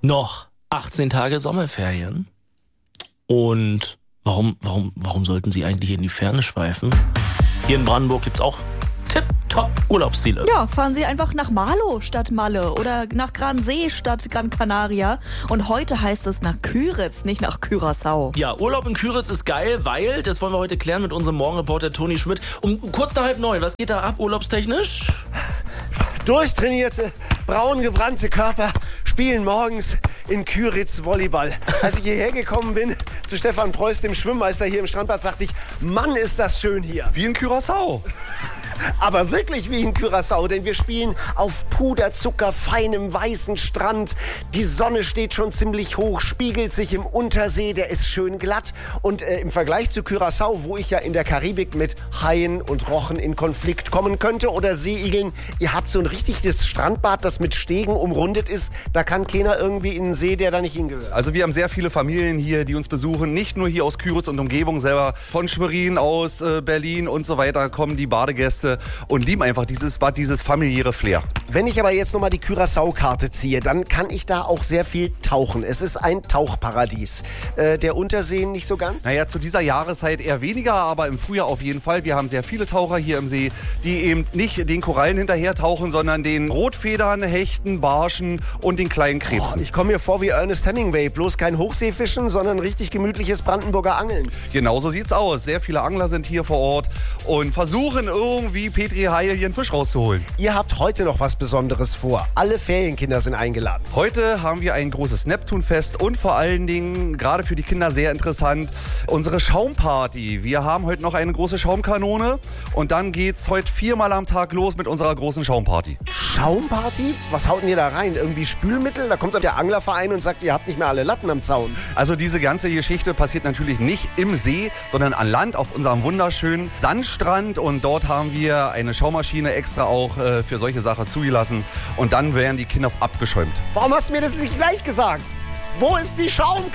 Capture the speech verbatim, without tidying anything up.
noch achtzehn Tage Sommerferien. Und warum, warum, warum sollten Sie eigentlich in die Ferne schweifen? Hier in Brandenburg gibt's auch tipptopp Urlaubsziele. Ja, fahren Sie einfach nach Marlow statt Malle oder nach Gransee statt Gran Canaria. Und heute heißt es nach Küritz, nicht nach Curaçao. Ja, Urlaub in Küritz ist geil, weil, das wollen wir heute klären mit unserem Morgenreporter Toni Schmidt. Um kurz nach halb neun, was geht da ab urlaubstechnisch? Durchtrainierte, braun gebrannte Körper spielen morgens in Küritz Volleyball. Als ich hierher gekommen bin, zu Stefan Preuß, dem Schwimmmeister hier im Strandplatz, dachte ich, Mann, ist das schön hier. Wie in Curaçao. Aber wirklich wie in Curaçao, denn wir spielen auf Puderzucker, feinem weißen Strand. Die Sonne steht schon ziemlich hoch, spiegelt sich im Untersee, der ist schön glatt. Und äh, im Vergleich zu Curaçao, wo ich ja in der Karibik mit Haien und Rochen in Konflikt kommen könnte oder Seeigeln, ihr habt so ein richtiges Strandbad, das mit Stegen umrundet ist. Da kann keiner irgendwie in den See, der da nicht hingehört. Also wir haben sehr viele Familien hier, die uns besuchen. Nicht nur hier aus Küritz und Umgebung selber, von Schwerin, aus äh, Berlin und so weiter kommen die Badegäste und lieben einfach dieses Bad, dieses familiäre Flair. Wenn ich aber jetzt nochmal die Curaçao-Karte ziehe, dann kann ich da auch sehr viel tauchen. Es ist ein Tauchparadies. Äh, der Untersee nicht so ganz? Naja, zu dieser Jahreszeit eher weniger, aber im Frühjahr auf jeden Fall. Wir haben sehr viele Taucher hier im See, die eben nicht den Korallen hinterher tauchen, sondern den Rotfedern, Hechten, Barschen und den kleinen Krebsen. Oh, ich komme mir vor wie Ernest Hemingway, bloß kein Hochseefischen, sondern richtig gemütliches Brandenburger Angeln. Genau so sieht's aus. Sehr viele Angler sind hier vor Ort und versuchen irgendwie Petri Haie hier einen Fisch rauszuholen. Ihr habt heute noch was Besonderes vor. Alle Ferienkinder sind eingeladen. Heute haben wir ein großes Neptunfest und vor allen Dingen, gerade für die Kinder sehr interessant, unsere Schaumparty. Wir haben heute noch eine große Schaumkanone und dann geht's heute viermal am Tag los mit unserer großen Schaumparty. Schaumparty? Was haut denn ihr da rein? Irgendwie Spülmittel? Da kommt dann der Anglerverein und sagt, ihr habt nicht mehr alle Latten am Zaun. Also diese ganze Geschichte passiert natürlich nicht im See, sondern an Land auf unserem wunderschönen Sandstrand und dort haben wir eine Schaumaschine extra auch äh, für solche Sachen zugelassen und dann werden die Kinder abgeschäumt. Warum hast du mir das nicht gleich gesagt? Wo ist die Schaumkanone?